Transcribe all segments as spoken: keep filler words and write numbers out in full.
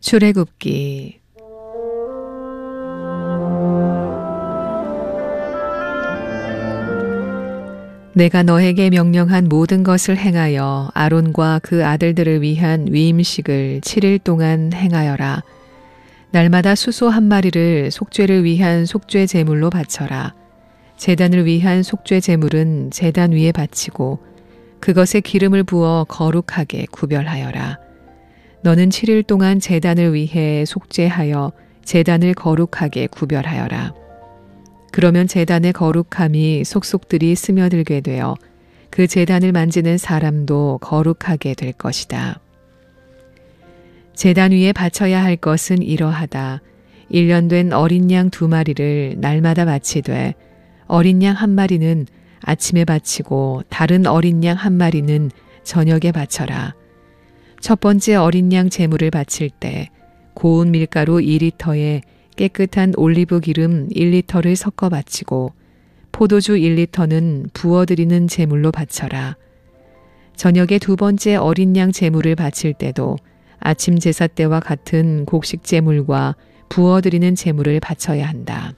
출애굽기 내가 너에게 명령한 모든 것을 행하여 아론과 그 아들들을 위한 위임식을 칠 일 동안 행하여라. 날마다 수소 한 마리를 속죄를 위한 속죄 제물로 바쳐라. 제단을 위한 속죄 제물은 제단 위에 바치고 그것에 기름을 부어 거룩하게 구별하여라. 너는 칠 일 동안 제단을 위해 속죄하여 제단을 거룩하게 구별하여라. 그러면 제단의 거룩함이 속속들이 스며들게 되어 그 제단을 만지는 사람도 거룩하게 될 것이다. 제단 위에 바쳐야 할 것은 이러하다. 일 년 된 어린 양 두 마리를 날마다 바치되 어린 양 한 마리는 아침에 바치고 다른 어린 양 한 마리는 저녁에 바쳐라. 첫 번째 어린 양 제물을 바칠 때 고운 밀가루 이 리터에 깨끗한 올리브 기름 일 리터를 섞어 바치고 포도주 일 리터는 부어드리는 제물로 바쳐라. 저녁에 두 번째 어린 양 제물을 바칠 때도 아침 제사 때와 같은 곡식 제물과 부어드리는 제물을 바쳐야 한다.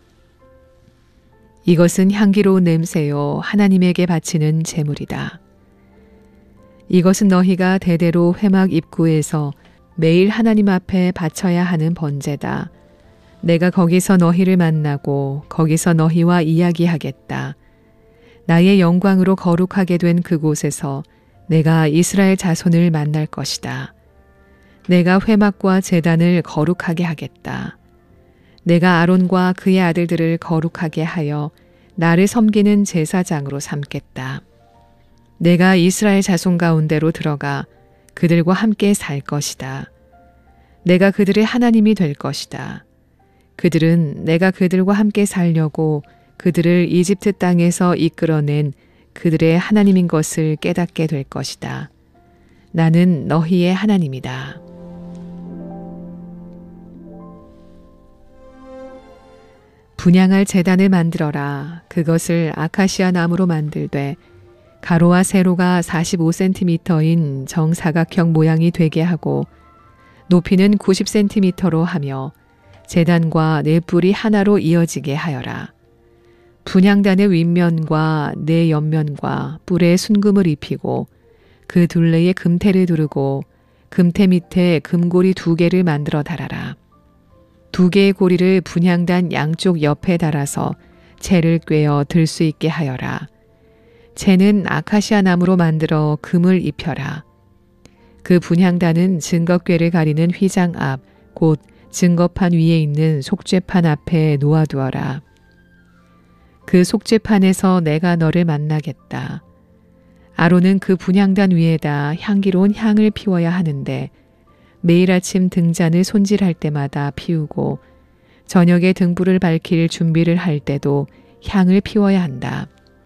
이것은 향기로운 냄새요 하나님에게 바치는 제물이다. 이것은 너희가 대대로 회막 입구에서 매일 하나님 앞에 바쳐야 하는 번제다. 내가 거기서 너희를 만나고 거기서 너희와 이야기하겠다. 나의 영광으로 거룩하게 된 그곳에서 내가 이스라엘 자손을 만날 것이다. 내가 회막과 제단을 거룩하게 하겠다. 내가 아론과 그의 아들들을 거룩하게 하여 나를 섬기는 제사장으로 삼겠다. 내가 이스라엘 자손 가운데로 들어가 그들과 함께 살 것이다. 내가 그들의 하나님이 될 것이다. 그들은 내가 그들과 함께 살려고 그들을 이집트 땅에서 이끌어낸 그들의 하나님인 것을 깨닫게 될 것이다. 나는 너희의 하나님이다. 분향할 제단을 만들어라. 그것을 아카시아 나무로 만들되 가로와 세로가 사십오 센티미터인 정사각형 모양이 되게 하고 높이는 구십 센티미터로 하며 제단과 네 뿔이 하나로 이어지게 하여라. 분향단의 윗면과 네 옆면과 뿔에 순금을 입히고 그 둘레에 금태를 두르고 금태 밑에 금고리 두 개를 만들어 달아라. 두 개의 고리를 분향단 양쪽 옆에 달아서 채를 꿰어 들 수 있게 하여라. 채는 아카시아 나무로 만들어 금을 입혀라. 그 분향단은 증거궤를 가리는 휘장 앞, 곧 증거판 위에 있는 속죄판 앞에 놓아두어라. 그 속죄판에서 내가 너를 만나겠다. 아론은 그 분향단 위에다 향기로운 향을 피워야 하는데 매일 아침 등잔을 손질할 때마다 피우고 저녁에 등불을 밝힐 준비를 할 때도 향을 피워야 한다.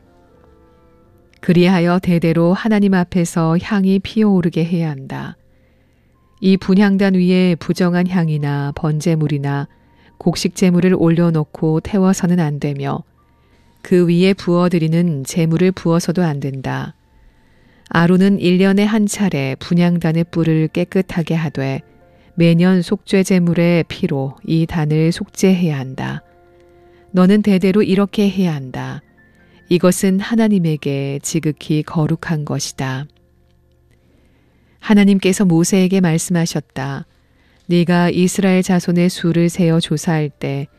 그리하여 대대로 하나님 앞에서 향이 피어오르게 해야 한다. 이 분향단 위에 부정한 향이나 번제물이나 곡식제물을 올려놓고 태워서는 안 되며 그 위에 부어드리는 제물을 부어서도 안 된다. 아론은 일 년에 한 차례 분향단의 뿔을 깨끗하게 하되 매년 속죄제물의 피로 이 단을 속죄해야 한다. 너는 대대로 이렇게 해야 한다. 이것은 하나님에게 지극히 거룩한 것이다. 하나님께서 모세에게 말씀하셨다. 네가 이스라엘 자손의 수를 세어 조사할 때